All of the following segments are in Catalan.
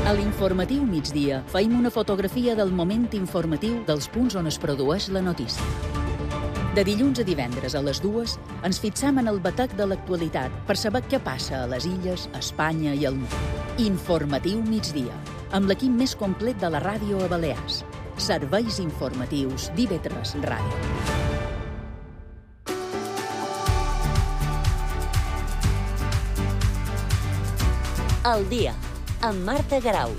A l'informatiu migdia feim una fotografia del moment informatiu dels punts on es produeix la notícia. De dilluns a divendres a les 2 ens fixam en el batec de l'actualitat per saber què passa a les illes, a Espanya i al món. Informatiu migdia, amb l'equip més complet de la ràdio a Balears. Serveis informatius d'IV3 Ràdio. El dia, amb Marta Garau.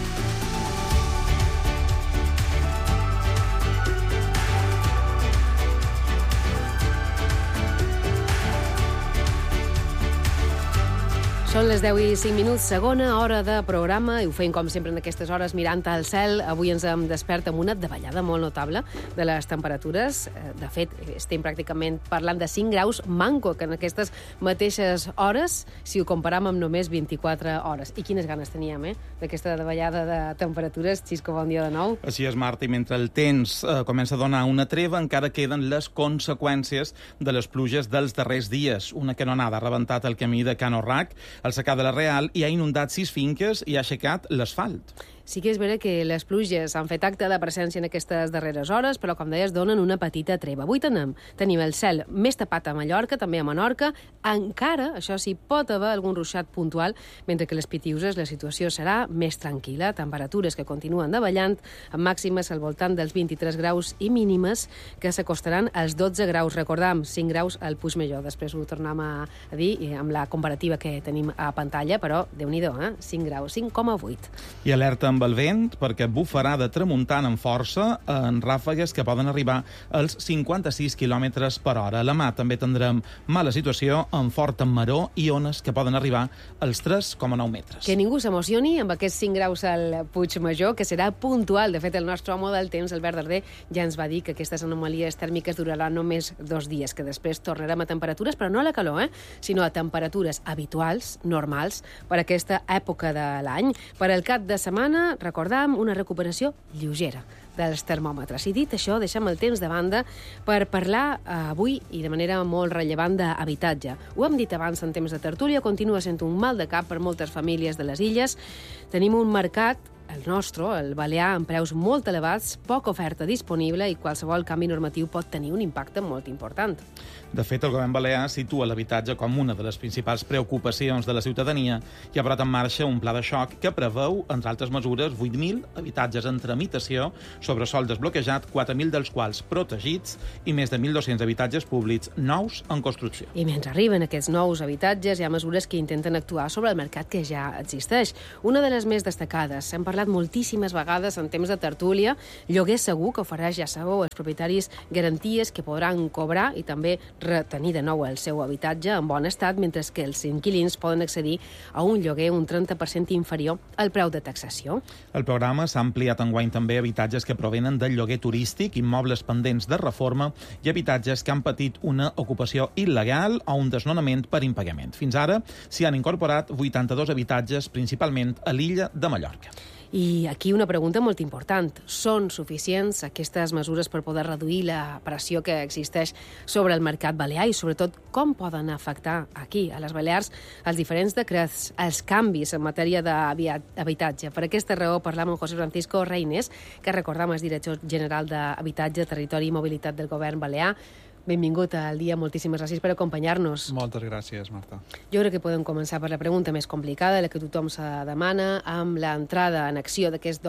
Són les 10 i 5 minuts, segona hora de programa, i ho feim com sempre en aquestes hores mirant al cel. Avui ens hem despertat amb una davallada molt notable de les temperatures. De fet, estem pràcticament parlant de 5 graus manco, que en aquestes mateixes hores, si ho comparam amb només 24 hores. I quines ganes teníem, d'aquesta davallada de temperatures. Xisco, bon dia de nou. Així és, Marta, i mentre el temps comença a donar una treva, encara queden les conseqüències de les pluges dels darrers dies. Una canonada ha rebentat el camí de Can Orrac, al secà de la Real, i ha inundat 6 finques i ha aixecat l'asfalt. Sí que és vera que les pluges han fet acte de presència en aquestes darreres hores, però, com deies, donen una petita treva. Avui tenim el cel més tapat a Mallorca, també a Menorca. Encara, això sí, pot haver algun ruixat puntual, mentre que les Pitiuses la situació serà més tranquil·la. Temperatures que continuen davallant, amb màximes al voltant dels 23 graus i mínimes que s'acostaran als 12 graus. Recordam, 5 graus al Puigmajor. Després ho tornem a dir amb la comparativa que tenim a pantalla, però Déu-n'hi-do, 5 graus, 5,8. I alerta amb el vent, perquè bufarà de tramuntana amb força en ràfegues que poden arribar als 56 km per hora. A la mà també tindrem mala situació amb forta maror i ones que poden arribar als 3,9 metres. Que ningú s'emocioni amb aquests 5 graus al Puigmajor, que serà puntual. De fet, el nostre home del temps, Albert Darder, ja ens va dir que aquestes anomalies tèrmiques duraran només 2 dies, que després tornarem a temperatures, però no a la calor, sinó a temperatures habituals, normals, per aquesta època de l'any. Per al cap de setmana, recordam, una recuperació lleugera dels termòmetres. I dit això, deixem el temps de banda per parlar avui, i de manera molt rellevant, d'habitatge. Ho hem dit abans en temps de tertúlia, continua sent un mal de cap per moltes famílies de les illes. Tenim un mercat, el nostre, el balear, amb preus molt elevats, poca oferta disponible, i qualsevol canvi normatiu pot tenir un impacte molt important. De fet, el govern balear situa l'habitatge com una de les principals preocupacions de la ciutadania i ha posat en marxa un pla de xoc que preveu, entre altres mesures, 8.000 habitatges en tramitació sobre sòl desbloquejat, 4.000 dels quals protegits i més de 1.200 habitatges públics nous en construcció. I mentre arriben aquests nous habitatges, hi ha mesures que intenten actuar sobre el mercat que ja existeix. Una de les més destacades, hem parlat moltíssimes vegades en temps de tertúlia, lloguer segur, que ofereix, ja sabeu, als propietaris garanties que podran cobrar i també retenir de nou el seu habitatge en bon estat, mentre que els inquilins poden accedir a un lloguer un 30% inferior al preu de taxació. El programa s'ha ampliat enguany també a habitatges que provenen del lloguer turístic, immobles pendents de reforma i habitatges que han patit una ocupació il·legal o un desnonament per impagament. Fins ara s'hi han incorporat 82 habitatges, principalment a l'illa de Mallorca. I aquí una pregunta molt important. Són suficients aquestes mesures per poder reduir la pressió que existeix sobre el mercat balear i, sobretot, com poden afectar aquí, a les Balears, els diferents decrets, els canvis en matèria d'habitatge? Per aquesta raó parlam amb José Francisco Reynés, que recordam és director general d'Habitatge, Territori i Mobilitat del Govern Balear. Benvingut al dia, moltíssimes gràcies per acompanyar-nos. Moltes gràcies, Marta. Jo crec que podem començar per la pregunta més complicada, la que tothom se demana, amb l'entrada en acció d'aquests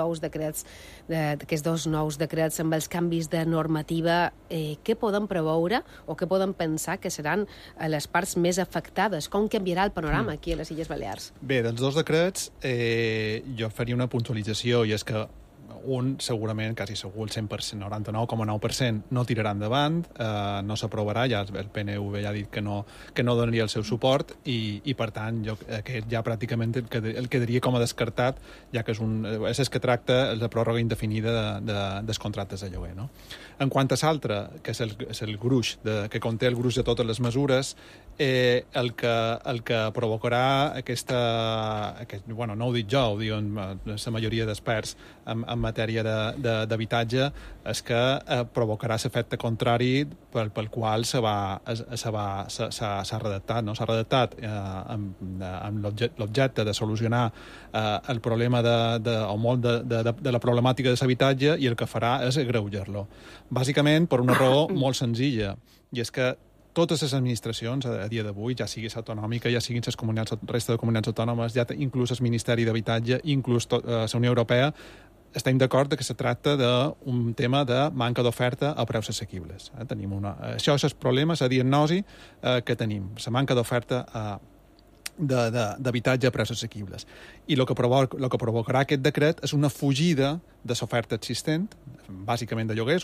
dos nous decrets amb els canvis de normativa. Què poden preveure o què poden pensar que seran les parts més afectades? Com canviarà el panorama aquí a les Illes Balears? Bé, dels dos decrets jo faria una puntualització, i és que un, segurament, quasi segur, el 100%, 99,9%, no tirarà endavant, no s'aprovarà, ja el PNV ja ha dit que no donaria el seu suport, i per tant, aquest ja pràcticament el quedaria com a descartat, ja que és que tracta la pròrroga indefinida dels contractes de lloguer, no? En quant a l'altre, que és el gruix, que conté el gruix de totes les mesures, el que provocarà no ho dic jo, ho diuen la majoria d'experts en matèria d'habitatge, és que provocarà l'efecte contrari pel qual s'ha redactat. No? S'ha redactat amb l'objecte de solucionar el problema o molt de la problemàtica de l'habitatge, i el que farà és agreujar-lo. Bàsicament per una raó molt senzilla, i és que totes les administracions a dia d'avui, ja sigui l'autonòmica, ja siguin les resta de comunitats autònomes, ja inclús el Ministeri d'Habitatge, inclús la Unió Europea, estem d'acord que se tracta d'un tema de manca d'oferta a preus assequibles. Això és el problema, la diagnosi que tenim, la manca d'oferta d'habitatge a preus assequibles. I el que provocarà aquest decret és una fugida de l'oferta existent, bàsicament de lloguer. És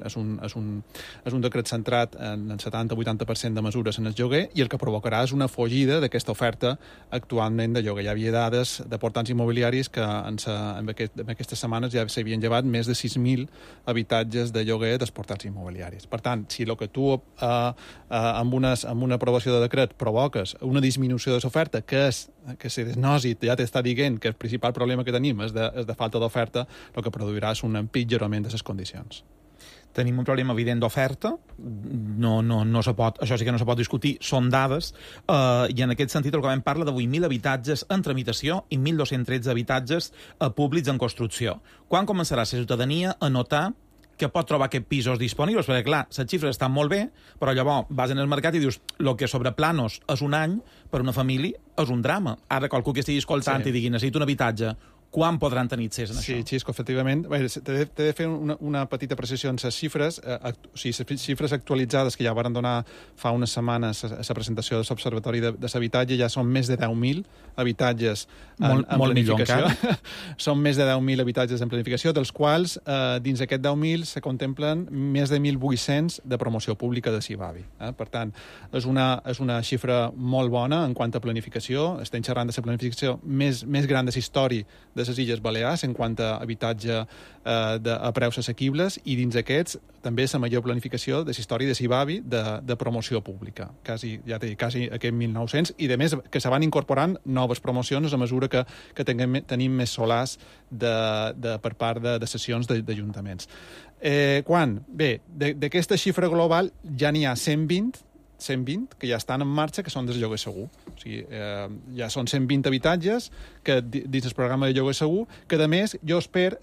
un decret centrat en el 70-80% de mesures en el lloguer, i el que provocarà és una fugida d'aquesta oferta actualment de lloguer. Hi havia dades de portals immobiliaris que en aquestes setmanes ja s'havien llevat més de 6.000 habitatges de lloguer dels portals immobiliaris. Per tant, si el que tu amb una aprovació de decret provoques una disminució de l'oferta, que la diagnosi ja t'està dient que el principal problema que tenim és de falta d'oferta, el que produirà és un empitjorament de les condicions. Tenim un problema evident d'oferta, això sí que no se pot discutir, són dades, i en aquest sentit el govern parla de 8.000 habitatges en tramitació i 1.213 habitatges públics en construcció. Quan començarà la ciutadania a notar que pot trobar aquests pisos disponibles? Perquè, clar, les xifres estan molt bé, però llavors vas en el mercat i dius el que sobre planos és un any, per una família és un drama. Ara qualcú que estigui escoltant i digui necessito un habitatge, quan podran tenir accés a això? Sí, Xisco, efectivament. T'he de fer una petita precisió en les xifres. Les xifres actualitzades que ja varen donar fa unes setmanes a la presentació de l'Observatori de l'Habitatge ja són més de 10.000 habitatges en planificació. Són més de 10.000 habitatges en planificació, dels quals dins d'aquest 10.000 se contemplen més de 1.800 de promoció pública de Cibavi. Per tant, és una xifra molt bona en quant a planificació. Estem xerrant de la planificació més gran de la història de les Illes Balears en quant a habitatge a preus assequibles, i dins d'aquests també la major planificació de la història de Cibavi de promoció pública. Quasi aquest 1.900, i de més que se van incorporant noves promocions a mesura que tenim més solars per part de sessions d'ajuntaments. Bé, d'aquesta xifra global ja n'hi ha 120 que ja estan en marxa, que són del lloguer segur. O sigui, ja són 120 habitatges que dins el programa de lloguer segur, que a més jo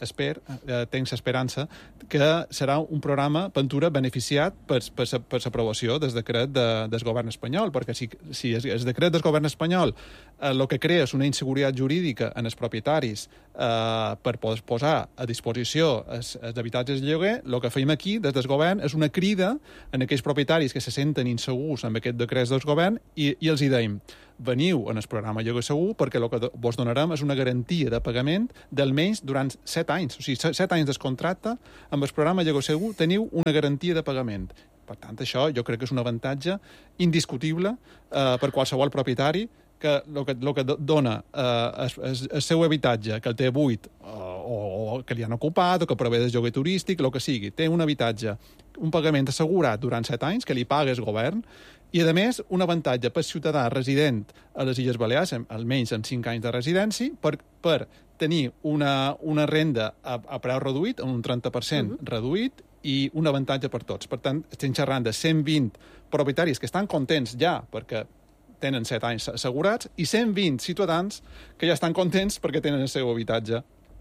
tenc l'esperança que serà un programa Ventura beneficiat per l'aprovació del decret del govern espanyol, perquè si el decret del govern espanyol el que crea és una inseguretat jurídica en els propietaris per poder posar a disposició els habitatges de lloguer, el que fem aquí des del govern és una crida en aquells propietaris que se senten insegurs amb aquest decret del govern, i els hi deim: veniu en el programa Lloguer Segur, perquè el que vos donarem és una garantia de pagament d'almenys durant 7 anys. O sigui, 7 anys del contracte, amb el programa Lloguer Segur teniu una garantia de pagament. Per tant, això jo crec que és un avantatge indiscutible per qualsevol propietari, que el que dona el seu habitatge, que el té buit o que li han ocupat, o que prové del lloguer turístic, el que sigui, té un habitatge, un pagament assegurat durant 7 anys, que li paga el govern, i, a més, un avantatge per ciutadà resident a les Illes Balears, almenys amb 5 anys de residència, per tenir una renda a preu reduït, un 30% reduït, i un avantatge per tots. Per tant, estem xerrant de 120 propietaris que estan contents ja perquè tenen 7 anys assegurats, i 120 ciutadans que ja estan contents perquè tenen el seu habitatge.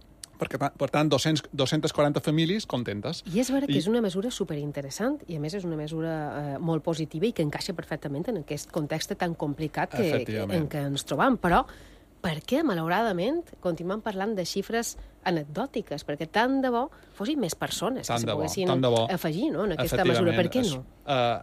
Per tant, 240 famílies contentes. I és vera que és una mesura superinteressant, i a més és una mesura molt positiva i que encaixa perfectament en aquest context tan complicat en què ens trobam. Però per què, malauradament, continuem parlant de xifres anecdòtiques? Perquè tant de bo fossin més persones que se poguessin afegir en aquesta mesura. Per què no?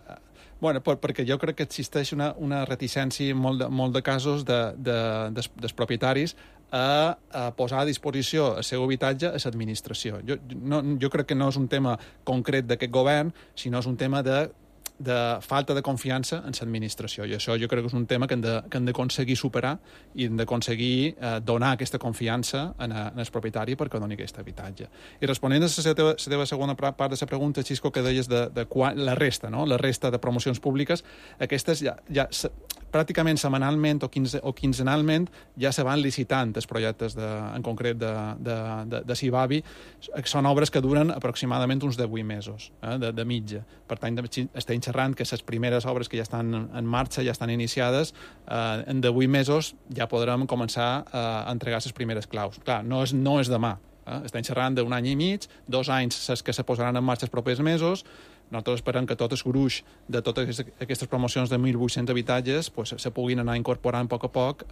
Perquè jo crec que existeix una reticència en molt de casos dels propietaris a posar a disposició el seu habitatge a l'administració. Jo crec que no és un tema concret d'aquest govern, sinó és un tema de de falta de confiança en l'administració. I això jo crec que és un tema que hem d'aconseguir superar i hem d'aconseguir donar aquesta confiança en el propietari perquè doni aquest habitatge. I responent a la teva segona part de la pregunta, Xisco, que deies de la resta, no? La resta de promocions públiques, aquestes ja pràcticament setmanalment o quinzenalment ja se van licitant els projectes en concret de Sibavi. Són obres que duren aproximadament uns 18 mesos de mitja. Per tant, estem xerrant que les primeres obres que ja estan en marxa, ja estan iniciades, en 18 mesos ja podrem començar a entregar les primeres claus. Clar, no és demà. Estem xerrant d'un any i mig, 2 anys que se posaran en marxa els propers mesos. Nosaltres esperem que tot el gruix de totes aquestes promocions de 1.800 habitatges se puguin anar incorporant a poc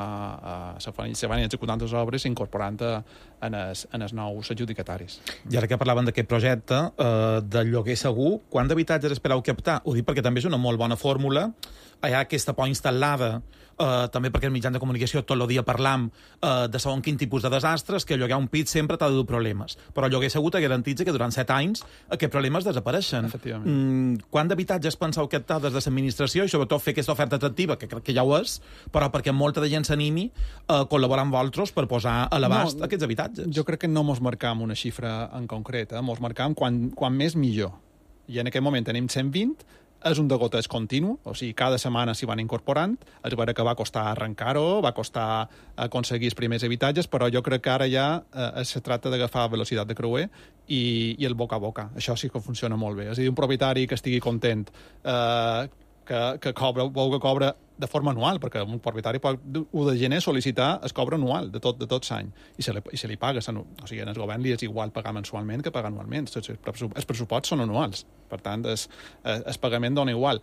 se van executant les obres i incorporant en els nous adjudicataris. I ara que parlaven d'aquest projecte del lloguer segur, quant d'habitatges espereu captar? Ho dic perquè també és una molt bona fórmula. Hi ha aquesta por instal·lada, també perquè els mitjans de comunicació tot el dia parlam de segons quin tipus de desastres, que llogar un pis sempre t'ha de dur problemes. Però el lloguer segur te garantitza que durant 7 anys aquests problemes desapareixen. Quant d'habitatges penseu captar des de l'administració i sobretot fer aquesta oferta atractiva, que crec que ja ho és, però perquè molta de gent s'animi a col·laborar amb vosaltres per posar a l'abast aquests habitatges? Jo crec que no mos marcam una xifra en concret, mos marcam quan més millor. I en aquest moment tenim 120, és un degoteig continu, o sigui, cada setmana s'hi van incorporant, és vera que va costar arrencar-ho, va costar aconseguir els primers habitatges, però jo crec que ara ja se tracta d'agafar velocitat de creuer i el boca a boca. Això sí que funciona molt bé. És a dir, un propietari que estigui content, que cobra de forma anual, perquè un propietari pot 1 de gener sol·licitar el cobre anual de tots any i se li paga. O sigui, en el govern li és igual pagar mensualment que pagar anualment. Els pressupostos són anuals, per tant, el pagament dona igual.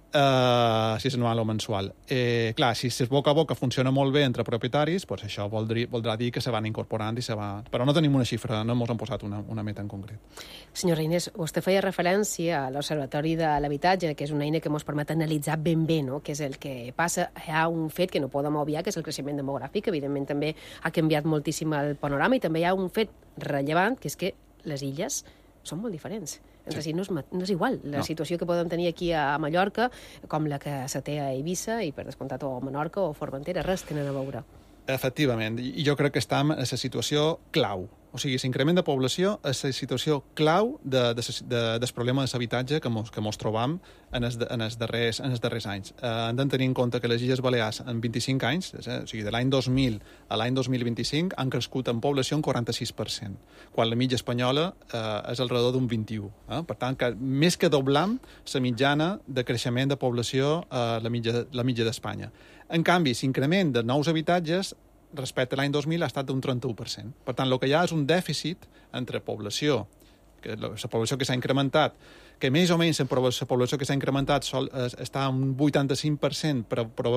Si és anual o mensual. Clar, si es boca a boca funciona molt bé entre propietaris, doncs això voldrà dir que se van incorporant però no tenim una xifra, no ens han posat una meta en concret. Senyor Reinés, vostè feia referència a l'Observatori de l'Habitatge, que és una eina que ens permet analitzar ben bé, no?, què és el que passa. Hi ha un fet que no podem obviar, que és el creixement demogràfic, evidentment també ha canviat moltíssim el panorama, i també hi ha un fet rellevant, que és que les illes són molt diferents. És a dir, no és igual la situació que podem tenir aquí a Mallorca com la que se té a Eivissa i, per descomptat, o a Menorca o a Formentera. Res tenen a veure. Efectivament, i jo crec que estem en la situació clau. O sigui, l'increment de població és la situació clau del problema de l'habitatge que mos trobam en els darrers anys. Hem de tenir en compte que les Illes Balears en 25 anys, o sigui, de l'any 2000 a l'any 2025, han crescut en població un 46%, quan la mitja espanyola és alrededor d'un 21%. Per tant, que més que doblam la mitjana de creixement de població a la mitja d'Espanya. En canvi, l'increment de nous habitatges respecte a l'any 2000 ha estat d'un 31%. Per tant, el que hi ha és un dèficit entre població, la població que s'ha incrementat, que més o menys la població que s'ha incrementat està un 85%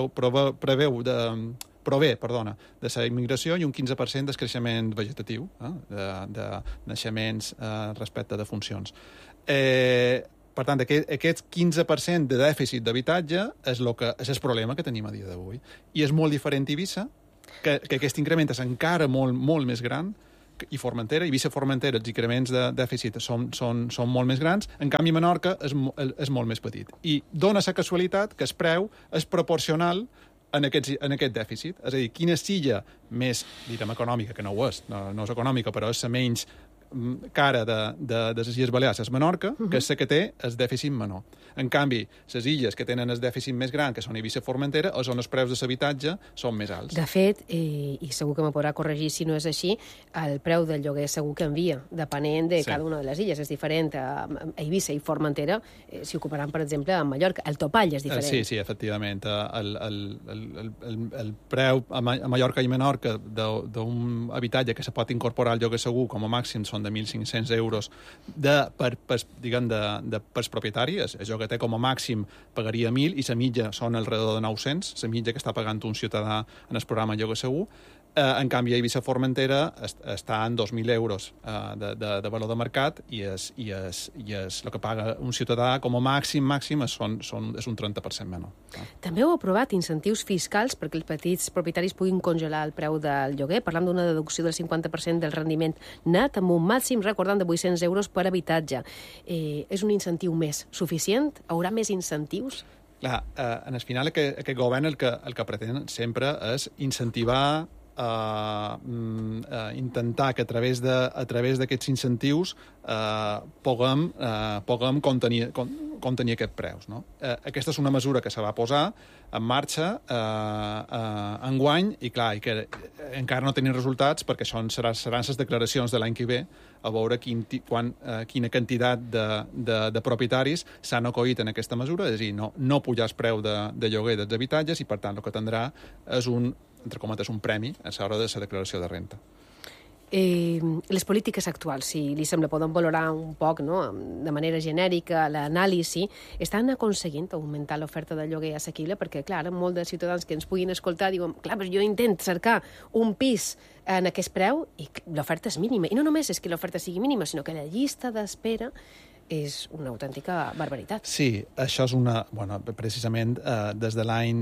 prové de la immigració i un 15% del creixement vegetatiu, de naixements respecte de funcions. Per tant, aquest 15% de dèficit d'habitatge és el problema que tenim a dia d'avui. I és molt diferent Eivissa, que aquest increment és encara molt, molt més gran, i Formentera, Eivissa, Formentera, els increments de dèficit són molt més grans, en canvi Menorca és molt més petit. I dona la casualitat que el preu és proporcional en aquest dèficit. És a dir, quina silla més, direm, econòmica, que no ho és, no és econòmica, però és la menys cara de les Illes Balears és Menorca, que és la que té el dèficit menor. En canvi, les illes que tenen el dèficit més gran, que són Eivissa i Formentera, és on els preus de l'habitatge són més alts. De fet, i segur que me podrà corregir si no és així, el preu del lloguer segur canvia, depenent de cada una de les illes. És diferent a Eivissa i Formentera, si ocuparan, per exemple, a Mallorca. El topall és diferent. Sí, efectivament. El preu a Mallorca i Menorca d'un habitatge que se pot incorporar al lloguer segur com a màxim són de 1.500 euros per propietari. El lloguer com a màxim pagaria 1.000 i la mitja són alrededor de 900, la mitja que està pagant un ciutadà en el programa Lloguer Segur. En canvi, a Eivissa Formentera està en 2.000 euros de valor de mercat i el que paga un ciutadà com a màxim és un 30% menor. També heu aprovat incentius fiscals perquè els petits propietaris puguin congelar el preu del lloguer. Parlam d'una deducció del 50% del rendiment net amb un màxim, recordant, de 800 euros per habitatge. És un incentiu més suficient? Haurà més incentius? Clar, en el final aquest govern el que pretén sempre és incentivar intentar que a través d'aquests incentius puguem contenir aquests preus. No? Aquesta és una mesura que se va posar en marxa enguany i que encara no tenim resultats perquè seran les declaracions de l'any que ve a veure quina quantitat de propietaris s'han acollit en aquesta mesura, és a dir, no pujar el preu de lloguer dels habitatges i, per tant, el que tindrà és entre cometes, un premi a l'hora de la declaració de renta. Les polítiques actuals, si li sembla, podem valorar un poc, no?, de manera genèrica l'anàlisi, estan aconseguint augmentar l'oferta de lloguer assequible? Perquè, clar, molts de ciutadans que ens puguin escoltar diuen, clar, però jo intento cercar un pis en aquest preu i l'oferta és mínima. I no només és que l'oferta sigui mínima, sinó que la llista d'espera és una autèntica barbaritat. Sí, això és precisament des de l'any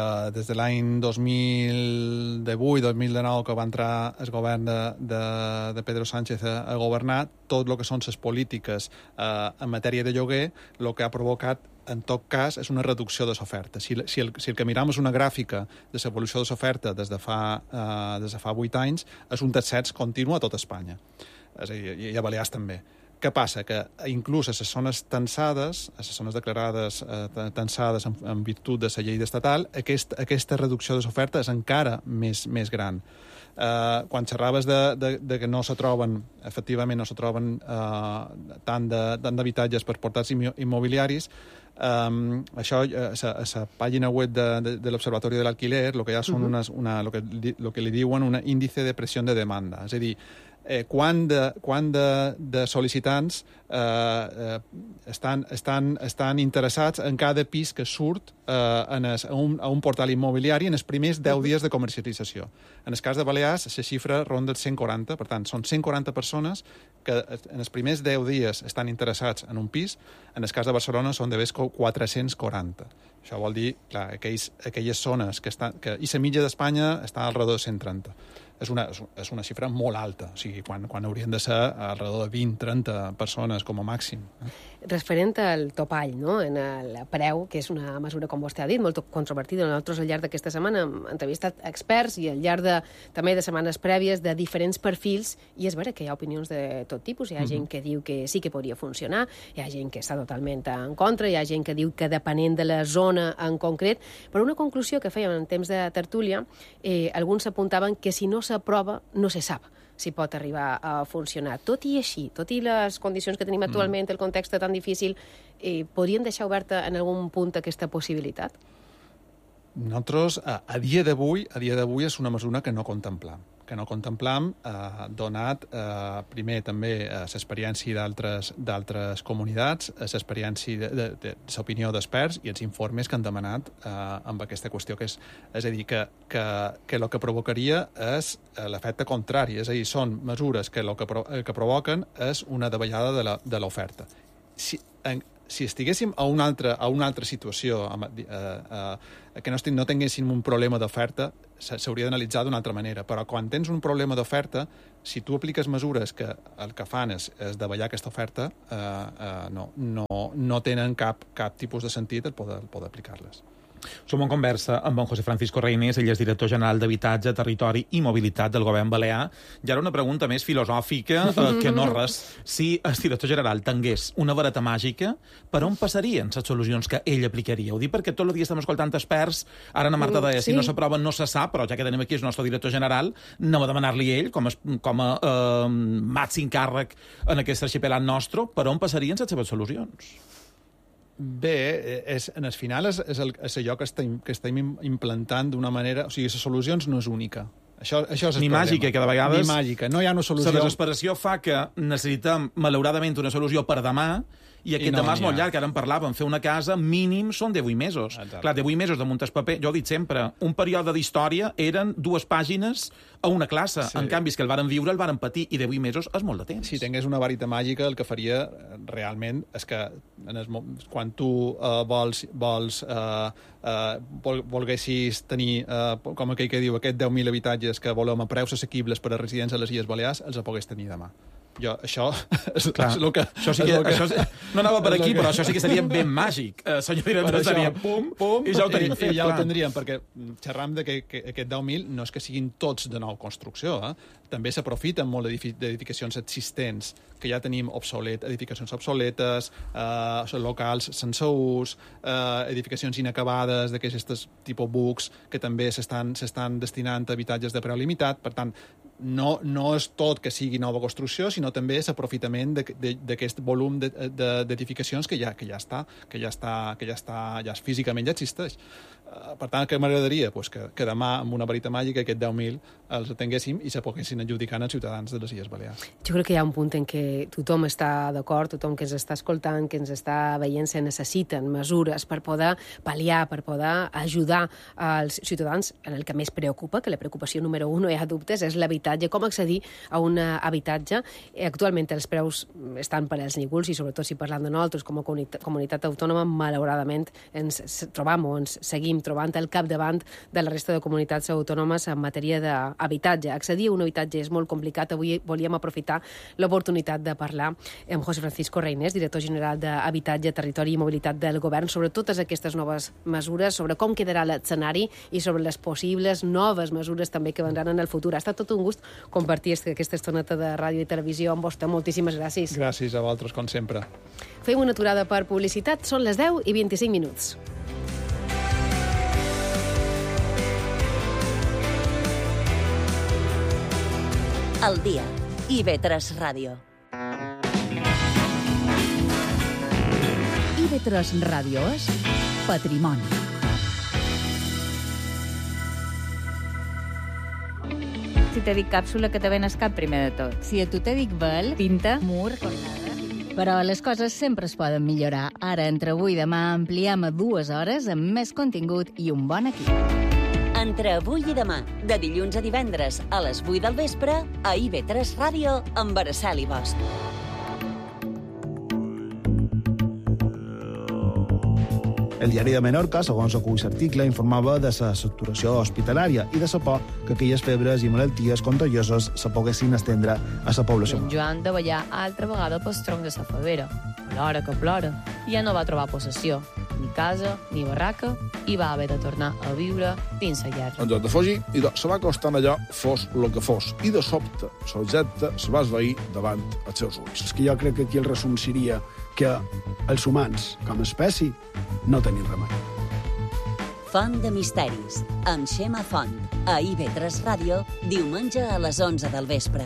2018-2019 que va entrar el govern de Pedro Sánchez a governar, tot el que són les polítiques en matèria de lloguer, el que ha provocat en tot cas, és una reducció de l'oferta. Si el que miram és una gràfica de l'evolució de l'oferta des de fa 8 anys, és un descens continu a tot Espanya. És a dir, i a Balears també. Què passa? Que inclús a les zones tensades, a les zones declarades tensades en virtut de la llei estatal, aquesta reducció de l'oferta és encara més gran. Quan xerraves de que no se troben, efectivament no se troben tant d'habitatges per portats immobiliaris, això, a la pàgina web de l'Observatori de l'Alquiler, el que hi ha són el que li diuen un índice de pressió de demanda. És a dir, quant de sol·licitants estan interessats en cada pis que surt a un portal immobiliari en els primers 10 dies de comercialització. En el cas de Balears, la xifra ronda els 140, per tant, són 140 persones que en els primers 10 dies estan interessats en un pis, en el cas de Barcelona són de 440. Això vol dir, clar, aquelles zones que i la mitja d'Espanya està al redor de 130. És una xifra molt alta, o sigui, quan haurien de ser al redor de 20-30 persones com a màxim. Referent al topall, no?, en el preu, que és una mesura, com vostè ha dit, molt controvertida. Nosaltres al llarg d'aquesta setmana hem entrevistat experts i al llarg també de setmanes prèvies de diferents perfils, i és vera que hi ha opinions de tot tipus. Hi ha gent que diu que sí que podria funcionar, hi ha gent que està totalment en contra, hi ha gent que diu que depenent de la zona en concret, però una conclusió que fèiem en temps de tertúlia, alguns apuntaven que si no s'aprova, no se sap si pot arribar a funcionar. Tot i així, tot i les condicions que tenim actualment, el context tan difícil, podríem deixar oberta en algun punt aquesta possibilitat? Nosaltres, a dia d'avui és una mesura que no contemplam. Donat, primer, també l'experiència d'altres comunitats, l'experiència de l'opinió d'experts i els informes que han demanat amb aquesta qüestió, que és a dir, que el que provocaria és l'efecte contrari, és a dir, són mesures que el que provoquen és una davallada de l'oferta. Si estiguéssim a una altra situació, que no tinguéssim un problema d'oferta, s'hauria d'analitzar d'una altra manera. Però quan tens un problema d'oferta, si tu apliques mesures que el que fan és davallar aquesta oferta, no tenen cap tipus de sentit el poder aplicar-les. Som en conversa amb en José Francisco Reynés, ell és director general d'Habitatge, Territori i Mobilitat del Govern Balear. I ara una pregunta més filosòfica que no res. Si el director general tingués una vareta màgica, per on passarien les solucions que ell aplicaria? Ho dic perquè tot el dia estem escoltant experts. Ara na Marta deia, si no s'aproven no se sap, però ja que tenim aquí el nostre director general, anem a demanar-li a ell, com a màxim càrrec en aquest arxipelat nostre, per on passarien les seves solucions? Bé, en el final és allò que estem implantant d'una manera... O sigui, les solucions no és única. Això és el problema. Ni màgica, que de vegades... Ni màgica, no hi ha una solució... La desesperació fa que necessitem, malauradament, una solució per demà I aquest demà és molt llarg, ara en parlàvem. Fer una casa mínim són 18 mesos. Exacte. Clar, 18 mesos de muntar paper, jo he dit sempre, un període d'història eren 2 pàgines a una classe. Sí. En canvi, és que el varen viure, el varen patir, i 18 mesos és molt de temps. Si tingués una varita màgica, el que faria realment és que quan tu volguessis tenir, com aquell que diu, aquests 10.000 habitatges que volem a preus assequibles per a residents a les Illes Balears, els pogués tenir demà. Això és el que... No anava per aquí, però això sí que seria ben màgic. Senyor director, seria pum, i ja ho tenim fet. I ja ho tindríem, perquè xerram de que aquest 10.000 no és que siguin tots de nou construcció, també s'aprofiten molt d'edificacions existents que ja tenim edificacions obsoletes, locals sense ús, edificacions inacabades d'aquests tipus bucs que també s'estan destinant a habitatges de preu limitat. Per tant, no és tot que sigui nova construcció, sinó també l'aprofitament d'aquest volum d'edificacions que ja físicament ja existeix. Per tant, què m'agradaria? Que demà, amb una varita màgica, aquest 10.000 els atenguéssim i se poguessin adjudicant als ciutadans de les Illes Balears. Jo crec que hi ha un punt en què tothom està d'acord, tothom que ens està escoltant, que ens està veient, se necessiten mesures per poder pal·liar, per poder ajudar als ciutadans en el que més preocupa, que la preocupació número 1, no hi ha dubtes, és l'habitatge, com accedir a un habitatge. Actualment els preus estan per als nígols i sobretot si parlant de nosaltres com a comunitat autònoma, malauradament ens trobam o ens seguim trobant al capdavant de la resta de comunitats autònomes en matèria d'habitatge. Accedir a un habitatge és molt complicat. Avui volíem aprofitar l'oportunitat de parlar amb José Francisco Reynés, director general d'Habitatge, Territori i Mobilitat del Govern, sobre totes aquestes noves mesures, sobre com quedarà l'escenari i sobre les possibles noves mesures també que vendran en el futur. Ha estat tot un gust compartir aquesta estoneta de ràdio i televisió amb vostè. Moltíssimes gràcies. Gràcies a vosaltres, com sempre. Fem una aturada per publicitat. Són les 10:25 minuts. El dia. IB3 Ràdio. IB3 Ràdio és patrimoni. Si te dic càpsula, que te ven al cap primer de tot. Si a tu te dic vel, tinta, mur, cornada... Però les coses sempre es poden millorar. Ara, entre avui i demà, ampliem a 2 hores amb més contingut i un bon equip. Entre avui i demà, de dilluns a divendres a les 8 del vespre, a IB3 Ràdio amb Araceli Bosch. El diari de Menorca, segons acull l'article, informava de la saturació hospitalària i de la por que aquelles febres i malalties contagioses se poguessin estendre a la població. En Joan de ballar altra vegada pel tronc de la favera. Plora que plora. Ja no va trobar possessió, ni casa, ni barraca, i va haver de tornar a viure dins la llar. En lloc de fugir, se va acostant allò, fos el que fos, i de sobte, l'objecte se va esvair davant els seus ulls. És que jo crec que aquí el resum seria que els humans, com a espècie, no tenim remei. Font de misteris, amb Xema Font, a IB3 Ràdio, diumenge a les 11 del vespre.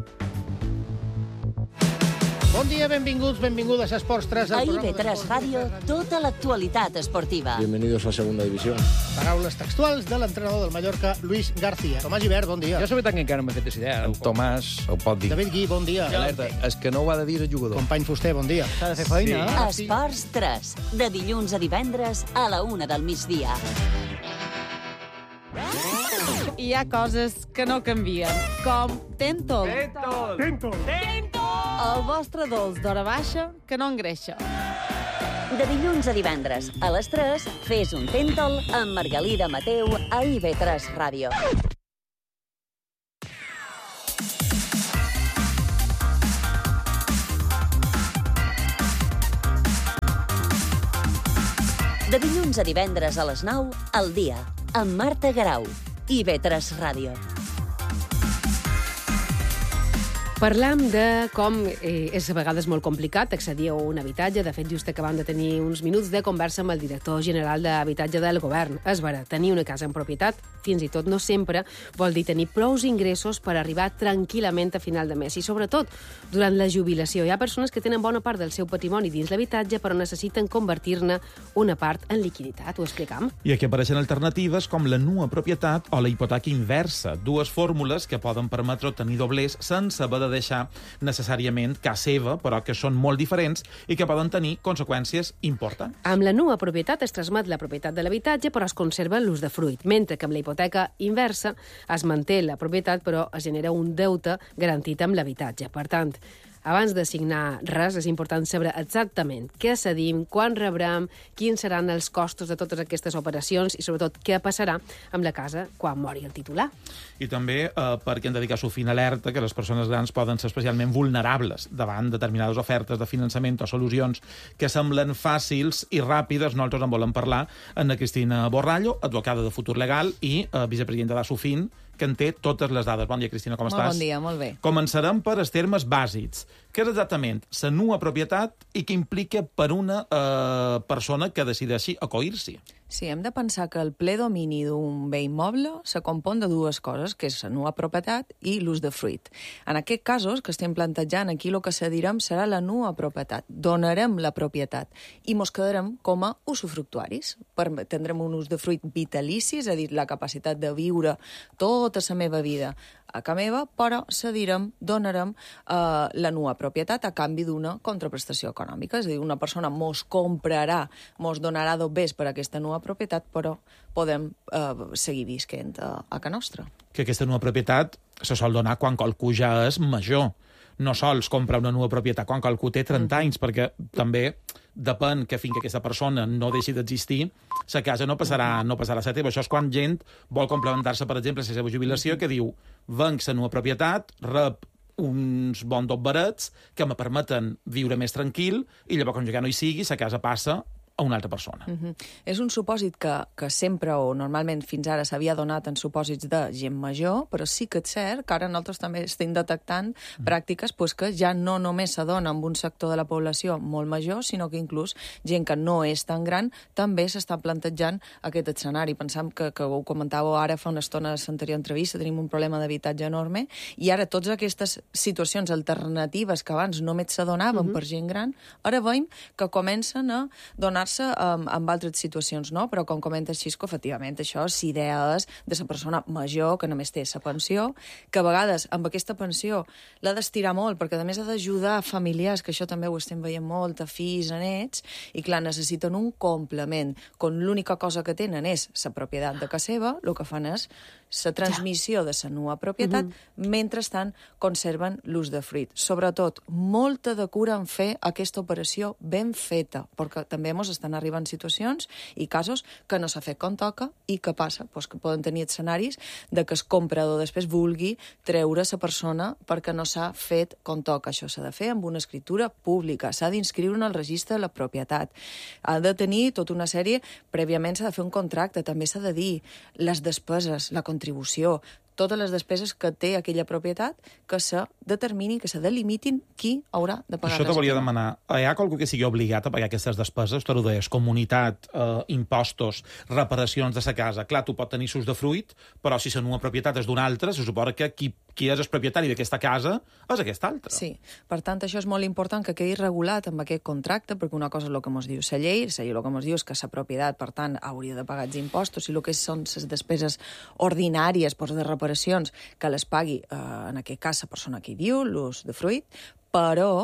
Bon dia, benvingudes a Esports 3. A IB3 Ràdio, tota l'actualitat esportiva. Bienvenidos a Segunda División. Paraules textuals de l'entrenador del Mallorca, Luis García. Tomàs Gibert, bon dia. Jo la veritat que encara no m'he fet idea. El Tomàs ho pot dir. David Gui, bon dia. Alerta, és que no ho ha de dir el jugador. Company Fuster, bon dia. S'ha de fer feina. Sí. Esports 3, de dilluns a divendres a la 1 del migdia. Hi ha coses que no canvien, com Tentol. Tentol. El vostre dolç d'hora baixa que no engreixa. De dilluns a divendres a les 3, fes un Tentol amb Margalida Mateu a IB3 Ràdio. De dilluns a divendres a les 9, al dia, amb Marta Garau, IB3 Ràdio. Parlam de com és a vegades molt complicat accedir a un habitatge. De fet, just acabam de tenir uns minuts de conversa amb el director general d'Habitatge del Govern. És vera, tenir una casa en propietat, fins i tot no sempre, vol dir tenir prous ingressos per arribar tranquil·lament a final de mes. I sobretot, durant la jubilació. Hi ha persones que tenen bona part del seu patrimoni dins l'habitatge, però necessiten convertir-ne una part en liquiditat. Ho explicam? I aquí apareixen alternatives com la nua propietat o la hipoteca inversa, dues fórmules que poden permetre tenir doblers sense haver de de deixar necessàriament casa seva, però que són molt diferents i que poden tenir conseqüències importants. Amb la nua propietat es transmet la propietat de l'habitatge, però es conserva l'usdefruit, mentre que amb la hipoteca inversa es manté la propietat, però es genera un deute garantit amb l'habitatge. Per tant, abans de signar res, és important saber exactament què cedim, quan rebrem, quins seran els costos de totes aquestes operacions i, sobretot, què passarà amb la casa quan mori el titular. I també perquè hem de dedicar sovint alerta que les persones grans poden ser especialment vulnerables davant determinades ofertes de finançament o solucions que semblen fàcils i ràpides. Nosaltres en volem parlar amb la Cristina Borrallo, advocada de Futur Legal i vicepresidenta d'Assofin, que en té totes les dades. Bon dia, Cristina, com estàs? Bon dia, molt bé. Començarem per els termes bàsics. Què és exactament la nua propietat i què implica per una persona que decideixi acollir-s'hi? Sí, hem de pensar que el ple domini d'un bé immoble se compon de dues coses, que és la nua propietat i l'usdefruit. En aquests casos, que estem plantejant aquí, el que cedirem serà la nua propietat. Donarem la propietat i mos quedarem com a usufructuaris. Tindrem un usdefruit vitalici, és a dir, la capacitat de viure tota la meva vida a casa meva, però cedirem, donarem la nua propietat a canvi d'una contraprestació econòmica. És a dir, una persona mos comprarà, mos donarà dos bés per aquesta nua propietat, però podem seguir visquent a casa nostra. Que aquesta nua propietat se sol donar quan qualcú ja és major. No sols comprar una nua propietat quan qualcú té 30 anys, perquè també depèn que fins que aquesta persona no deixi d'existir, la casa no passarà a ser teva. Això és quan gent vol complementar-se, per exemple, la seva jubilació, que diu, venc la nua propietat, rep uns bons dos barets que me permeten viure més tranquil i llavors, quan jo ja no hi sigui, la casa passa a una altra persona. És un supòsit que sempre o normalment fins ara s'havia donat en supòsits de gent major, però sí que és cert que ara nosaltres també estem detectant pràctiques que ja no només s'adona amb un sector de la població molt major, sinó que inclús gent que no és tan gran també s'està plantejant aquest escenari. Pensam que ho comentàveu ara fa una estona a l'anterior entrevista, tenim un problema d'habitatge enorme i ara totes aquestes situacions alternatives que abans només s'adonaven per gent gran, ara veiem que comencen a donar-se amb altres situacions, no? Però com comenta Xisco, efectivament, això si idea és de la persona major que només té la pensió, que a vegades amb aquesta pensió l'ha d'estirar molt, perquè a més ha d'ajudar a familiars, que això també ho estem veient molt, a fills, a nets, i clar, necessiten un complement. Quan l'única cosa que tenen és la propietat de casa seva, el que fan és la transmissió de la nua propietat, mentrestant conserven l'usdefruit. Sobretot, molta de cura en fer aquesta operació ben feta, perquè també ens estan arribant situacions i casos que no s'ha fet com toca i que passa, que poden tenir escenaris de que el comprador després vulgui treure la persona perquè no s'ha fet com toca. Això s'ha de fer amb una escriptura pública, s'ha d'inscriure en el registre de la propietat, ha de tenir tota una sèrie, prèviament s'ha de fer un contracte, també s'ha de dir les despeses, la contribució, totes les despeses que té aquella propietat, que se determinin, que se delimitin qui haurà de pagar. Això te volia demanar. Hi ha qualcú que sigui obligat a pagar aquestes despeses? Tu ho deies, comunitat, impostos, reparacions de sa casa. Clar, tu pots tenir usdefruit, però si la nua propietat és d'una altra, se suposa que qui és el propietari d'aquesta casa és aquesta altra. Sí, per tant, això és molt important que quedi regulat amb aquest contracte, perquè una cosa és el que ens diu la llei el que ens diu és que la propietat, per tant, hauria de pagar els impostos, i el que són les despeses ordinàries de reparacions que les pagui, en aquest cas, la persona que hi viu, l'usdefruit, però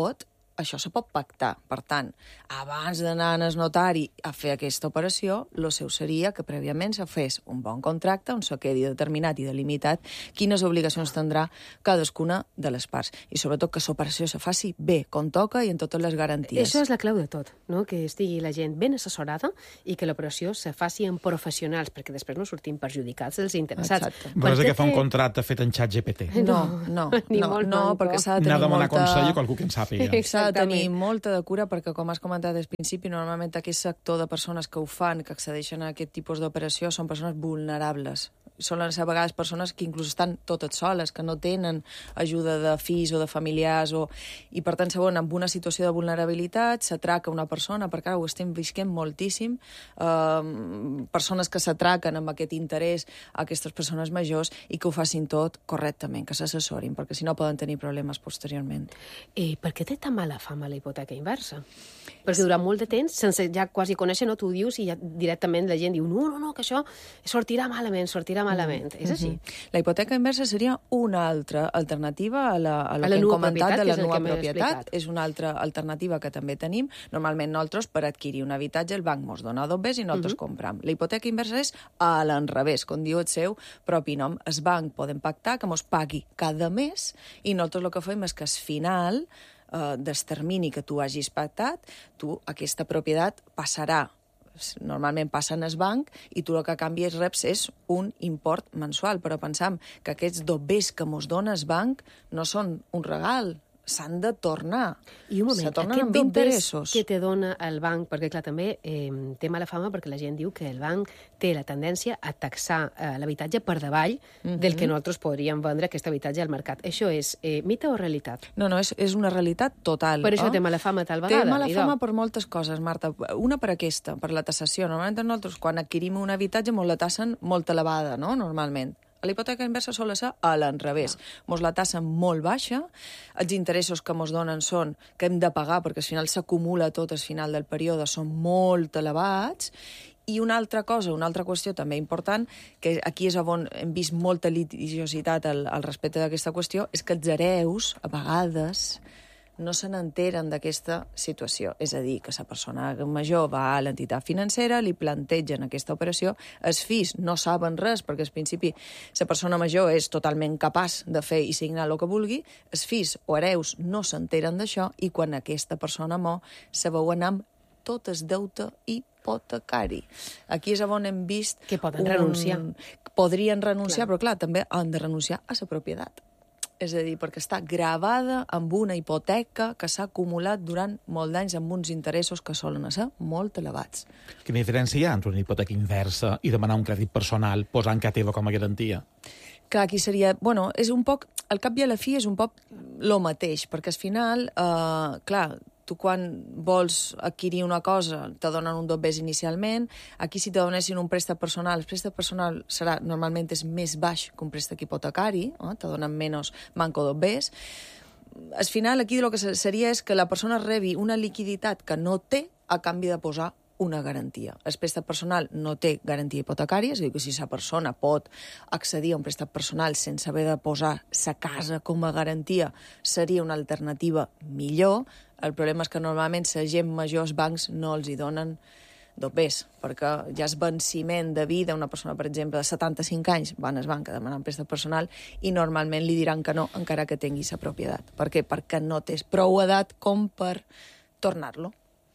això se pot pactar. Per tant, abans d'anar al notari a fer aquesta operació, el seu seria que prèviament se fes un bon contracte on se quedi determinat i delimitat quines obligacions tindrà cadascuna de les parts. I sobretot que l'operació se faci bé, com toca i en totes les garanties. Això és la clau de tot, no? Que estigui la gent ben assessorada i que l'operació se faci amb professionals, perquè després no sortim perjudicats els interessats. Exacte. Però és que fa un contracte fet en ChatGPT. No, perquè s'ha de tenir N'ha de demanar consell a qualcú que en sàpiga. S'ha de tenir molta de cura, perquè, com has comentat al principi, normalment aquest sector de persones que ho fan, que accedeixen a aquest tipus d'operació, són persones vulnerables. Solen ser a vegades persones que inclús estan totes soles, que no tenen ajuda de fills o de familiars, i per tant, segon, amb una situació de vulnerabilitat, s'atraca una persona, perquè ara ho estem visquent moltíssim, persones que s'atraquen amb aquest interès a aquestes persones majors i que ho facin tot correctament, que s'assessorin, perquè si no poden tenir problemes posteriorment. Per què té tan mala fama la hipoteca inversa? Perquè durant molt de temps, sense ja quasi conèixer, no, tu ho dius i ja directament la gent diu no, que això sortirà malament, malament. És així? La hipoteca inversa seria una altra alternativa a la que hem comentat de la nova propietat. És una altra alternativa que també tenim. Normalment nosaltres, per adquirir un habitatge, el banc ens dona 2 bés i nosaltres compram. La hipoteca inversa és a l'enrevés, com diu el seu propi nom. El banc podem pactar que ens pagui cada mes i nosaltres el que fem és que al final del termini que tu hagis pactat, aquesta propietat passarà, normalment passa en el banc, i tu el que a canvi reps és un import mensual. Però pensam que aquests 2 bés que ens dona el banc no són un regal, s'han de tornar. I un moment, aquest bés que te dona el banc, perquè clar, també té mala fama perquè la gent diu que el banc té la tendència a taxar l'habitatge per davall del que nosaltres podríem vendre aquest habitatge al mercat. Això és mite o realitat? No, és una realitat total. Per això té mala fama tal vegada? Té mala fama per moltes coses, Marta. Una per aquesta, per la tassació. Normalment nosaltres, quan adquirim un habitatge, ens la tassen molt elevada, no?, normalment. La hipoteca inversa sol ser a l'enrevés. Ens la tassen molt baixa, els interessos que ens donen són que hem de pagar, perquè al final s'acumula tot al final del període, són molt elevats. I una altra cosa, una altra qüestió també important, que aquí és on hem vist molta litigiositat al respecte d'aquesta qüestió, és que els hereus, a vegades, no se n'enteren d'aquesta situació. És a dir, que la persona major va a l'entitat financera, li plantegen aquesta operació, els fills no saben res, perquè al principi la persona major és totalment capaç de fer i signar el que vulgui, els fills o hereus no s'enteren d'això, i quan aquesta persona mor, se veuen amb tot el deute hipotecari. Aquí és on hem vist... Que poden renunciar. Podrien renunciar, però clar, també han de renunciar a la propietat. És a dir, perquè està gravada amb una hipoteca que s'ha acumulat durant molt d'anys amb uns interessos que solen ser molt elevats. Quina diferència hi ha entre una hipoteca inversa i demanar un crèdit personal posant casa teva com a garantia? Clar, aquí seria... Bueno, és un poc... Al cap i a la fi és un poc lo mateix, perquè al final, clar, tu quan vols adquirir una cosa te donen un 2 bés inicialment, aquí si te donessin un préstec personal, el préstec personal serà normalment és més baix que un préstec hipotecari, te donen menys manco 2 bés. Al final aquí el que seria és que la persona rebi una liquiditat que no té a canvi de posar una garantia. El préstec personal no té garantia hipotecària, és a dir, que si la persona pot accedir a un préstec personal sense haver de posar sa casa com a garantia, seria una alternativa millor. El problema és que normalment la gent major, els bancs, no els hi donen 2 bés, perquè ja és venciment de vida. Una persona, per exemple, de 75 anys van al banc a demanar un préstec personal i normalment li diran que no, encara que tingui la propietat. Per què? Perquè no tens prou edat com per tornar-lo.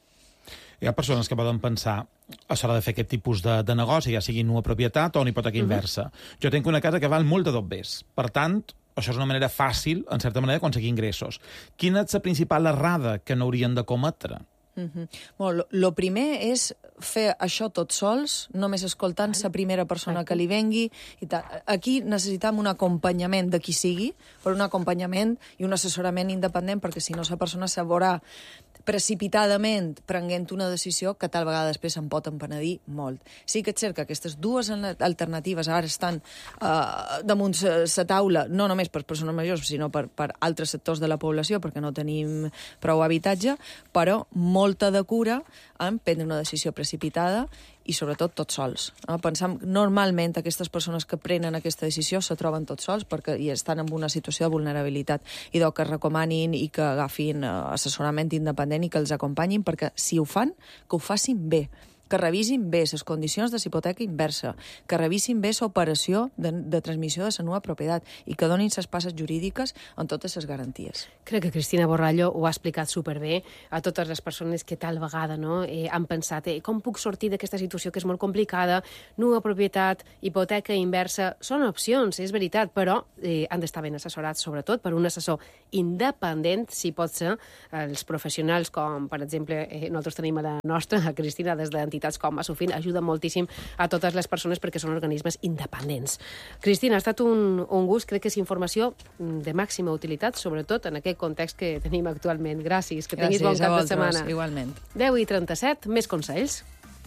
Hi ha persones que poden pensar a l'hora de fer aquest tipus de negoci, ja sigui una propietat o una hipoteca inversa. Jo tinc una casa que val molt de 2 bés. Per tant, això és una manera fàcil, en certa manera, d'aconseguir ingressos. Quina és la principal errada que no haurien de cometre? Bueno, lo primer és fer això tot sols, només escoltant la primera persona que li vengui. Aquí necessitem un acompanyament de qui sigui, però un acompanyament i un assessorament independent, perquè si no la persona se veurà precipitadament prenent una decisió que tal vegada després se'n pot empenedir molt. Sí que és cert que aquestes 2 alternatives ara estan damunt la taula, no només per persones majors, sinó per altres sectors de la població, perquè no tenim prou habitatge, però molta de cura en prendre una decisió precipitada i sobretot tots sols. Pensam, normalment aquestes persones que prenen aquesta decisió se troben tots sols perquè hi estan en una situació de vulnerabilitat i que recomanin i que agafin assessorament independent i que els acompanyin, perquè si ho fan, que ho facin bé, que revisin bé les condicions de la hipoteca inversa, que revisin bé l'operació de transmissió de la nova propietat i que donin les passes jurídiques en totes les garanties. Crec que Cristina Borrallo ho ha explicat superbé a totes les persones que tal vegada han pensat com puc sortir d'aquesta situació que és molt complicada, nova propietat, hipoteca inversa, són opcions, és veritat, però han d'estar ben assessorats, sobretot per un assessor independent, si pot ser, els professionals com, per exemple, nosaltres tenim a la nostra, a Cristina, des d'entitats com Asofin, ajuda moltíssim a totes les persones perquè són organismes independents. Cristina, ha estat un gust, crec que és informació de màxima utilitat, sobretot en aquest context que tenim actualment. Gràcies, que tinguis bon cap de setmana. Igualment. 10:37, més consells.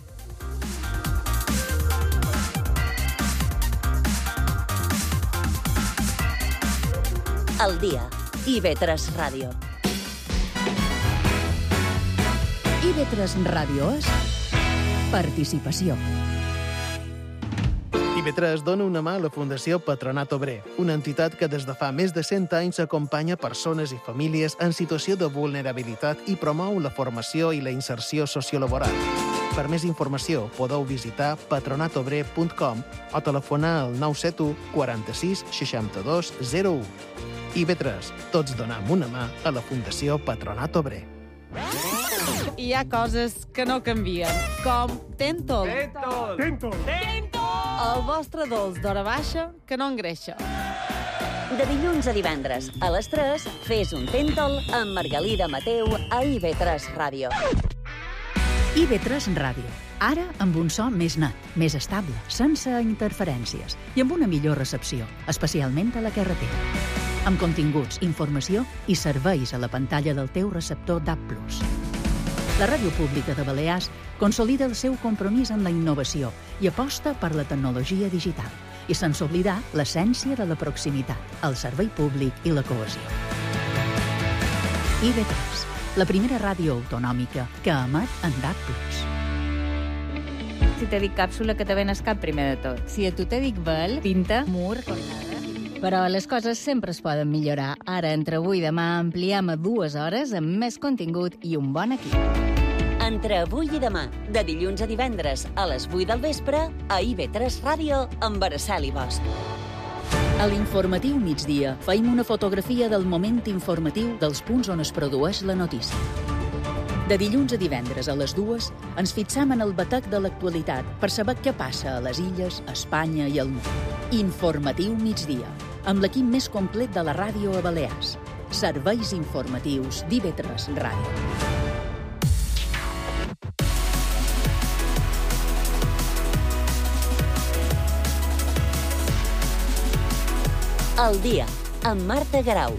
El dia. IB3 Ràdio. IB3 Ràdio és participació. IB3 dona una mà a la Fundació Patronat Obrer, una entitat que des de fa més de 100 anys acompanya persones i famílies en situació de vulnerabilitat i promou la formació i la inserció sociolaboral. Per més informació podeu visitar patronatobrer.com o telefonar al 971 46 62 01. IB3, tots donem una mà a la Fundació Patronat Obrer. Hi ha coses que no canvien, com Tentol. Tentol. El vostre dolç d'hora baixa que no engreixa. De dilluns a divendres, a les 3, fes un Tentol amb Margalida Mateu a IB3 Ràdio. IB3 Ràdio. Ara amb un so més net, més estable, sense interferències i amb una millor recepció, especialment a la carretera. Amb continguts, informació i serveis a la pantalla del teu receptor DAB+. La Ràdio Pública de Balears consolida el seu compromís amb la innovació i aposta per la tecnologia digital, i sense oblidar l'essència de la proximitat, el servei públic i la cohesió. IB3, la primera ràdio autonòmica que emet en DAB+. Si te dic càpsula, que te ven escap primer de tot. Si a tu te dic vel, pinta, mur, cornada... Però les coses sempre es poden millorar. Ara, entre avui i demà, ampliem a 2 hores amb més contingut i un bon equip. Entre avui i demà, de dilluns a divendres, a les 8 del vespre, a IB3 Ràdio, amb Araceli Bosch. A l'informatiu migdia, feim una fotografia del moment informatiu dels punts on es produeix la notícia. De dilluns a divendres a les 2, ens fixam en el batec de l'actualitat per saber què passa a les illes, a Espanya i al món. Informatiu migdia, amb l'equip més complet de la ràdio a Balears. Serveis informatius d'IB3 Ràdio. El dia, amb Marta Garau.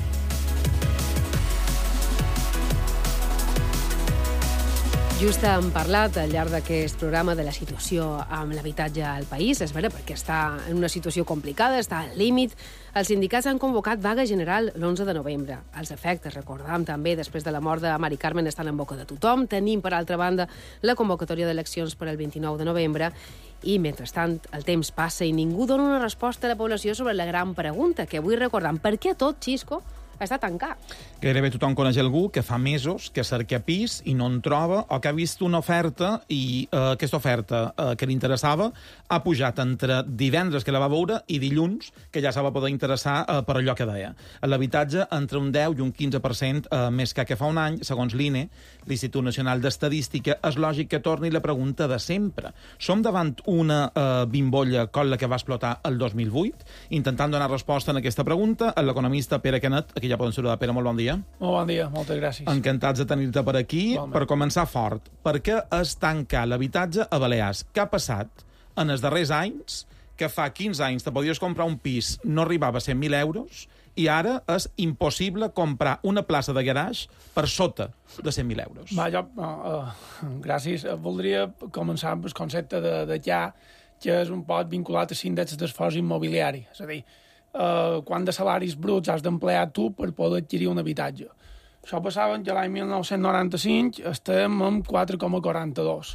Just hem parlat al llarg d'aquest programa de la situació amb l'habitatge al país. És vera, perquè està en una situació complicada, està al límit. Els sindicats han convocat vaga general l'11 de novembre. Els efectes, recordam també, després de la mort de Mari Carmen, estan en boca de tothom. Tenim, per altra banda, la convocatòria d'eleccions per al 29 de novembre. I, mentrestant, el temps passa i ningú dona una resposta a la població sobre la gran pregunta, que avui recordam. Per què tot, Xisco, està tancat? Gairebé tothom coneix algú que fa mesos que cerca pis i no en troba, o que ha vist una oferta i aquesta oferta que li interessava ha pujat entre divendres que la va veure i dilluns que ja se va poder interessar per allò que deia. L'habitatge entre un 10 i un 15% més que fa un any, segons l'INE, l'Institut Nacional d'Estadística. És lògic que torni la pregunta de sempre. Som davant una bimbolla com la que va explotar el 2008? Intentant donar resposta a aquesta pregunta, l'economista Pere Canet, aquí ja poden saludar. Pere, molt bon dia. Molt bon dia, moltes gràcies. Encantats de tenir-te per aquí. Igualment. Per començar fort, per què es tanca l'habitatge a Balears? Què ha passat en els darrers anys que fa 15 anys te podies comprar un pis, no arribava a 100.000 euros, i ara és impossible comprar una plaça de garatge per sota de 100.000 euros? Va, jo, gràcies. Voldria començar amb el concepte de ja, que és un poc vinculat a l'índex d'esforç immobiliari. És a dir, quant de salaris bruts has d'emplear tu per poder adquirir un habitatge. Això passava que l'any 1995 estem amb 4,42.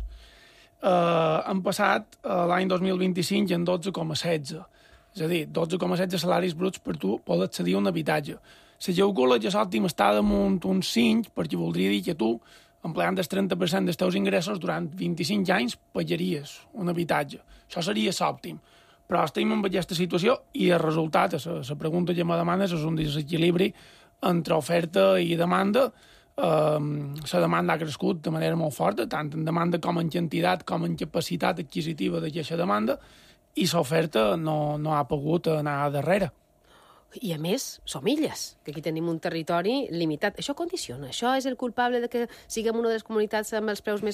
Han passat l'any 2025 en 12,16. És a dir, 12,16 salaris bruts per tu poder accedir a un habitatge. Si calcula que l'òptim està damunt uns 5, perquè voldria dir que tu, empleant el 30% dels teus ingressos durant 25 anys, pagaries un habitatge. Això seria l'òptim. Però estem en aquesta situació i el resultat, la pregunta que me demanes, és un desequilibri entre oferta i demanda. La demanda ha crescut de manera molt forta, tant en demanda com en quantitat, com en capacitat adquisitiva d'aquesta demanda, i l'oferta no ha pogut anar darrere. I, a més, som illes, que aquí tenim un territori limitat. Això condiciona, això és el culpable de que siguem una de les comunitats amb els preus més